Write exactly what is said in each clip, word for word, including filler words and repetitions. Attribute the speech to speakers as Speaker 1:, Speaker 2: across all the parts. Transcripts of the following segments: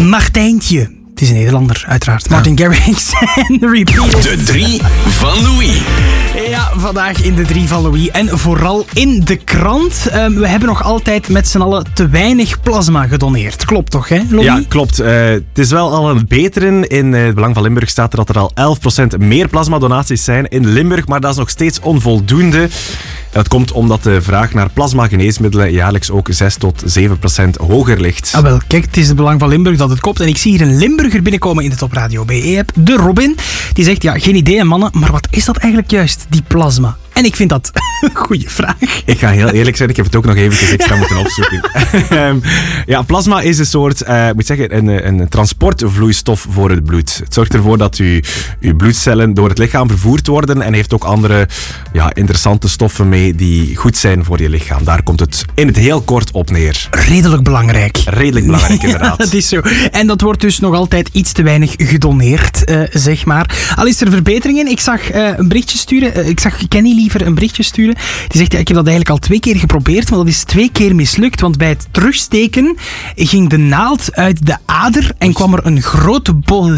Speaker 1: Martijntje. Het is een Nederlander, uiteraard. Martin Garrix en Repeat.
Speaker 2: De drie van Louis.
Speaker 1: Ja, vandaag in de drie van Louis. En vooral in de krant. Uh, we hebben nog altijd met z'n allen te weinig plasma gedoneerd. Klopt toch, hè, Louis?
Speaker 3: Ja, klopt. Uh, het is wel al een beteren. In uh, het Belang van Limburg staat er dat er al elf procent meer plasmadonaties zijn in Limburg. Maar dat is nog steeds onvoldoende. Dat komt omdat de vraag naar plasmageneesmiddelen jaarlijks ook zes tot zeven procent hoger ligt.
Speaker 1: Ah, wel, kijk, het is het Belang van Limburg dat het klopt. En ik zie hier een Limburger binnenkomen in de Top Radio B E-app. De Robin. Die zegt, ja, geen idee, mannen. Maar wat is dat eigenlijk juist, die plasma? En ik vind dat een goede vraag.
Speaker 3: Ik ga heel eerlijk zijn, ik heb het ook nog eventjes extra moeten opzoeken. um, ja, plasma is een soort, uh, ik moet zeggen, een, een transportvloeistof voor het bloed. Het zorgt ervoor dat uw, uw bloedcellen door het lichaam vervoerd worden en heeft ook andere ja, interessante stoffen mee die goed zijn voor je lichaam. Daar komt het in het heel kort op neer.
Speaker 1: Redelijk belangrijk.
Speaker 3: Redelijk belangrijk, inderdaad.
Speaker 1: Ja, dat is zo. En dat wordt dus nog altijd iets te weinig gedoneerd, uh, zeg maar. Al is er verbeteringen. Ik zag uh, een berichtje sturen. Uh, ik zag Kenny liever een berichtje sturen. Die zegt, ja, ik heb dat eigenlijk al twee keer geprobeerd, maar dat is twee keer mislukt. Want bij het terugsteken ging de naald uit de ader en kwam er een grote bol...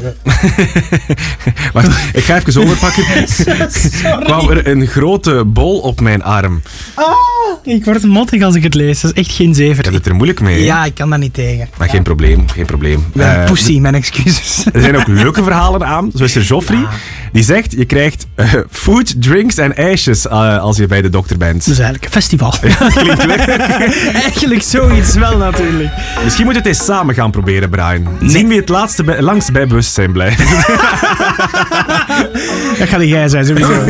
Speaker 3: Wacht, ik ga even overpakken. kwam er een grote bol op mijn arm.
Speaker 1: Ah, ik word mottig als ik het lees. Dat is echt geen zever.
Speaker 3: Je hebt het er moeilijk mee.
Speaker 1: Ja, ik kan daar niet tegen.
Speaker 3: Maar geen probleem, geen probleem.
Speaker 1: Uh, Pussy, mijn excuses.
Speaker 3: Er zijn ook leuke verhalen aan. Zo is er Joffrey. Ja. Die zegt, je krijgt uh, food, drinks en ijsjes uh, als je bij de dokter bent.
Speaker 1: Dat is eigenlijk een festival.
Speaker 3: Ja, klinkt leuk.
Speaker 1: Eigenlijk zoiets wel natuurlijk.
Speaker 3: Misschien moet je het eens samen gaan proberen, Brian. Nee. Zien wie het laatste bij, langst bij bewustzijn blijft.
Speaker 1: Dat gaat jij zijn, sowieso.